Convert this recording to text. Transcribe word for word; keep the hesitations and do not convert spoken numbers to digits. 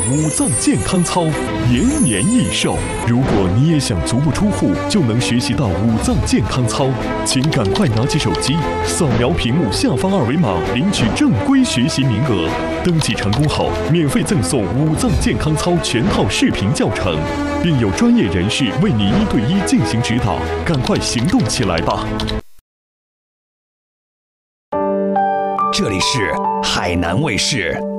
五脏健康操，延年益寿。如果你也想足不出户就能学习到五脏健康操，请赶快拿起手机，扫描屏幕下方二维码，领取正规学习名额。登记成功后，免费赠送五脏健康操全套视频教程，并有专业人士为你一对一进行指导。赶快行动起来吧！ 这里是海南卫视。